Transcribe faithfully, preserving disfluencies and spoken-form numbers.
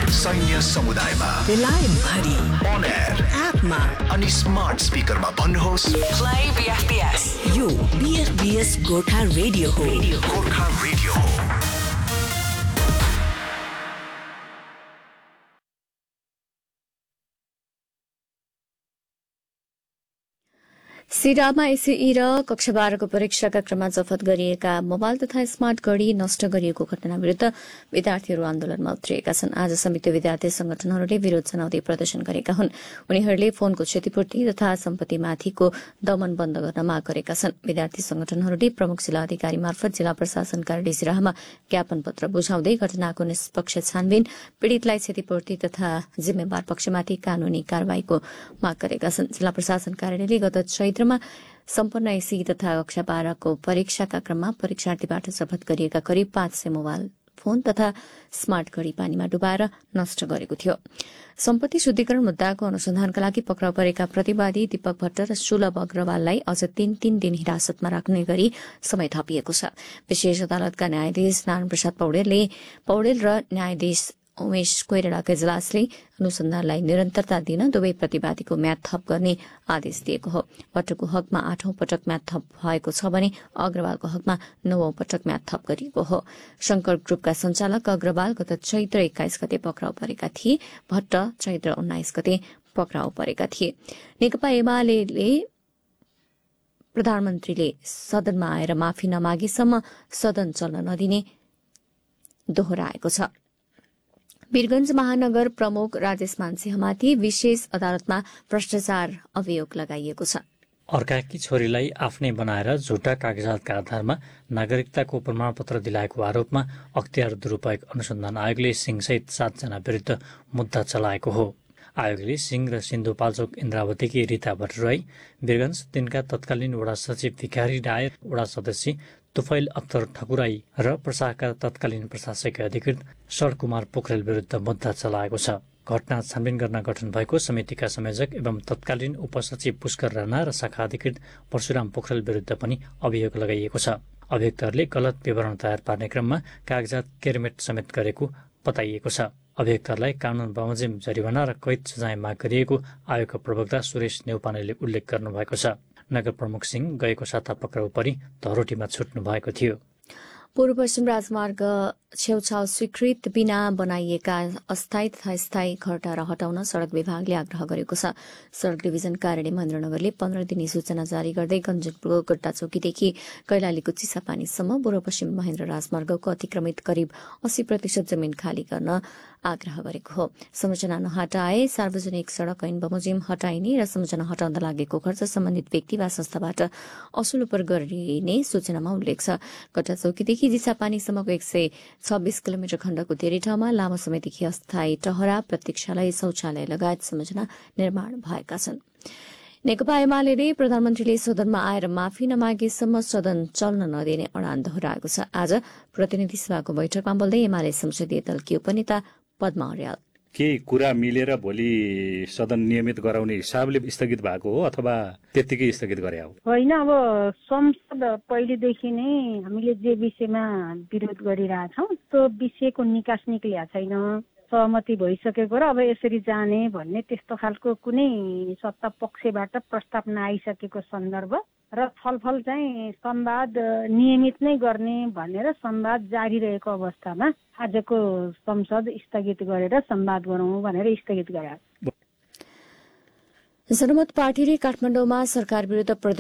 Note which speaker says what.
Speaker 1: सैन्य समुदायमा
Speaker 2: लाइभ भरि
Speaker 1: अन एयर
Speaker 2: एपमा
Speaker 1: अनि स्मार्ट स्पिकरमा भन्नुहोस्
Speaker 2: प्ले बीएफपीएस। यो बीएफपीएस गोर्खा रेडियो हो।
Speaker 1: गोर्खा रेडियो हो।
Speaker 3: सिडामा एसई र कक्षा बाह्रको परीक्षाका क्रममा जफत गरिएका मोबाइल तथा स्मार्ट घड़ी नष्ट गरिएको घटना विरूद्ध विद्यार्थीहरू आन्दोलनमा उत्रिएका छन्। आज संयुक्त विद्यार्थी संगठनहरूले विरोध जनाउँदै प्रदर्शन गरेका हुन्। उनीहरूले फोनको क्षतिपूर्ति तथा सम्पत्तिमाथिको दमन बन्द गर्न माग गरेका छन्। विद्यार्थी संगठनहरूले प्रमुख जिल्ला अधिकारी मार्फत जिल्ला प्रशासन कार्यालय सिराहामा ज्ञापन पत्र बुझाउँदै घटनाको निष्पक्ष छानबिन, पीड़ितलाई क्षतिपूर्ति तथा जिम्मेवार पक्षमाथि कानूनी कार्यवाहीको माग गरेका छन्। जिल्ला प्रशासन कार्यालयले गत चैत्रमा सम्पन्न एसई तथा कक्षा बाह्रको परीक्षाका क्रममा परीक्षार्थीबाट जफत गरिएका करिब पाँच सय मोबाइल फोन तथा स्मार्ट घड़ी पानीमा डुबाएर नष्ट गरेको थियो। सम्पत्ति शुद्धिकरण मुद्दाको अनुसन्धानका लागि पक्राउ परेका प्रतिवादी दीपक भट्ट र सुलभ अग्रवाललाई अझ तीन तीन दिन हिरासतमा राख्ने गरी समय थपिएको छ। विशेष अदालतका न्यायाधीश नारायण प्रसाद पौडेलले पौडेल र न्यायाधीश उमेश कोइरालाका इजलासले अनुसन्धानलाई निरन्तरता दिन दुवै प्रतिवादीको म्याद थप गर्ने आदेश दिएको हो। भट्टको हकमा आठौं पटक म्याद थप भएको छ भने अग्रवालको हकमा नवौं पटक म्याद थप गरिएको हो। शंकर ग्रुपका संचालक अग्रवाल गत चैत्र एक्काइस गते पक्राउ परेका थिए। भट्ट चैत्र उन्नाइस गते पक्राउ परेका थिए। नेकपा एमाले प्रधानमन्त्रीले सदनमा आएर माफी नमागेसम्म सदन चल्न नदिने दोहोऱ्याएको छ। वीरगंज महानगर प्रमुख राजेश मानसिंहमाथि विशेष अदालतमा भ्रष्टाचार अभियोग लगाइएको छ।
Speaker 4: अर्काकी छोरीलाई आफ्नै बनाएर झुटा कागजातका आधारमा नागरिकताको प्रमाणपत्र दिलाएको आरोपमा अख्तियार दुरूपयोग अनुसन्धान आयोगले सिंहसहित सातजना विरुद्ध मुद्दा चलाएको हो। आयोगले सिंह र सिन्धुपाल्चोक इन्द्रावतीकी रीता भट्टराई, वीरगंज तिनका तत्कालीन वडा सचिव भिखारी राय, वडा सदस्य तुफैल अख्तर ठकुराई र प्रशाखका तत्कालीन प्रशासकीय अधिकृत शरद कुमार पोखरेल विरुद्ध मुद्दा चलाएको छ। घटना छानबिन गर्न गठन भएको समितिका संयोजक एवं तत्कालीन उपसचिव पुष्कर राणा र शाखा अधिकृत परशुराम पोखरेल विरुद्ध पनि अभियोग लगाइएको छ। अभियुक्तहरूले गलत विवरण तयार पार्ने क्रममा कागजात केरमेट समेत गरेको बताइएको छ। अभियुक्तहरूलाई कानून बमोजिम जरिवाना र कैद सजाय माग गरिएको आयोगका प्रवक्ता सुरेश नेउपानेले उल्लेख गर्नुभएको छ। नगर प्रमुख सिंह गएको साता पक्राउ परि धरोटीमा छुट्नु भएको थियो।
Speaker 3: पूर्व पश्चिम राजमार्ग छेउछाउ स्वीकृत बिना बनाइएका अस्थायी तथा स्थायी खरटारा हटाउन सड़क विभागले आग्रह गरेको छ। सड़क डिभिजन कार्यालय महेन्द्रनगरले पन्ध्र दिने सूचना जारी गर्दै गञ्जनपुरको गड्डा चौकीदेखि कैलालीको चिसापानीसम्म पूर्व पश्चिम महेन्द्र राजमार्गको अतिक्रमित करिब अस्सी प्रतिशत जमीन खाली गर्न आग्रह गरेको हो। संरचना नहटाए सार्वजनिक सड़क ऐन बमोजिम हटाइने र संरचना हटाउँदा लागेको खर्च सम्बन्धित व्यक्ति वा संस्थाबाट असुल उपर गरिने सूचनामा उल्लेख छ। गड्डा चौकीदेखि चिसापानीसम्मको एक सय छब्बीस किलोमिटर खण्डको धेरै ठाउँमा लामो समयदेखि अस्थायी टहरा, प्रतीक्षालय, शौचालय लगायत संरचना निर्माण भएका छन्। नेकपा एमाले प्रधानमन्त्रीले सदनमा आएर माफी नमागेसम्म सदन चल्न नदिने अडान दोहोऱ्याएको छ। आज प्रतिनिधि सभाको बैठकमा बोल्दै एमाले संसदीय दलकी उपनेता पद्मा अर्याल,
Speaker 5: केही कुरा मिलेर भोलि सदन नियमित गराउने हिसाबले स्थगित भएको हो अथवा त्यत्तिकै स्थगित गरे हो?
Speaker 6: होइन, अब संसद पहिलेदेखि नै हामीले जे विषयमा विरोध गरिरहेछौँ त्यो विषयको निकास निक्लिएको छैन, सहमति भइसकेको र अब यसरी जाने भन्ने त्यस्तो खालको कुनै सत्ता पक्षबाट प्रस्ताव नआइसकेको सन्दर्भ र छलफल चाहिँ संवाद नियमित नै गर्ने भनेर संवाद जारी रहेको अवस्थामा आजको संसद स्थगित गरेर संवाद गरौँ भनेर स्थगित गरे।
Speaker 3: जनमत पार्टीले काठमाडौँमा सरकार विरुद्ध